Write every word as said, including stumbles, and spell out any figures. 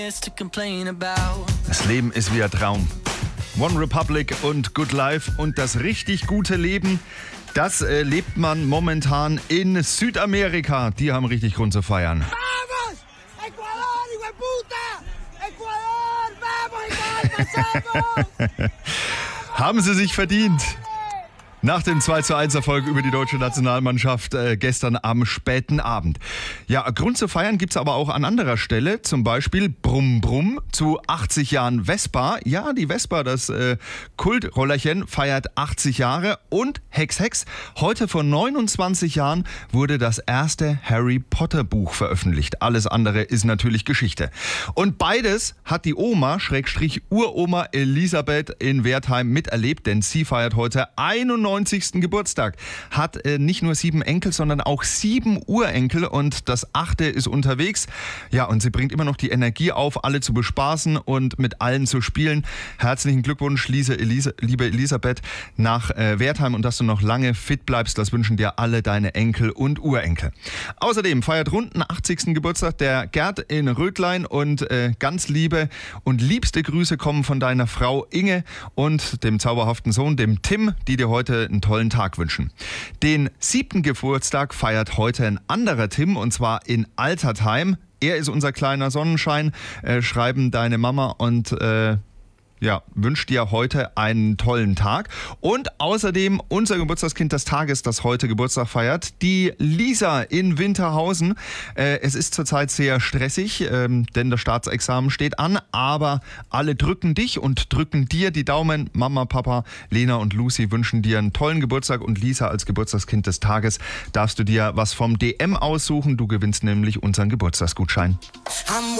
Das Leben ist wie ein Traum. One Republic und Good Life und das richtig gute Leben, das äh, lebt man momentan in Südamerika. Die haben richtig Grund zu feiern. Vamos! Ecuador, hijo de puta! Ecuador, vamos, igual, pasamos! Haben sie sich verdient. Nach dem zwei zu eins Erfolg über die deutsche Nationalmannschaft äh, gestern am späten Abend. Ja, Grund zu feiern gibt's aber auch an anderer Stelle. Zum Beispiel Brumm Brumm zu achtzig Jahren Vespa. Ja, die Vespa, das äh, Kultrollerchen, feiert achtzig Jahre. Und Hex Hex, heute vor neunundzwanzig Jahren wurde das erste Harry Potter Buch veröffentlicht. Alles andere ist natürlich Geschichte. Und beides hat die Oma, Schrägstrich Uroma Elisabeth in Wertheim miterlebt, denn sie feiert heute einundneunzigsten Geburtstag. Hat äh, nicht nur sieben Enkel, sondern auch sieben Urenkel und das achte ist unterwegs. Ja, und sie bringt immer noch die Energie auf, alle zu bespaßen und mit allen zu spielen. Herzlichen Glückwunsch, Lise, Elisa, liebe Elisabeth, nach äh, Wertheim und dass du noch lange fit bleibst. Das wünschen dir alle deine Enkel und Urenkel. Außerdem feiert runden achtzigsten Geburtstag der Gerd in Rödlein und äh, ganz liebe und liebste Grüße kommen von deiner Frau Inge und dem zauberhaften Sohn, dem Tim, die dir heute einen tollen Tag wünschen. Den siebten Geburtstag feiert heute ein anderer Tim und zwar in Altertheim. Er ist unser kleiner Sonnenschein, äh, schreiben deine Mama und äh, ja, wünscht dir heute einen tollen Tag. Und außerdem unser Geburtstagskind des Tages, das heute Geburtstag feiert, die Lisa in Winterhausen. Äh, es ist zurzeit sehr stressig, ähm, denn das Staatsexamen steht an, aber alle drücken dich und drücken dir die Daumen. Mama, Papa, Lena und Lucy wünschen dir einen tollen Geburtstag und Lisa als Geburtstagskind des Tages darfst du dir was vom D M aussuchen. Du gewinnst nämlich unseren Geburtstagsgutschein.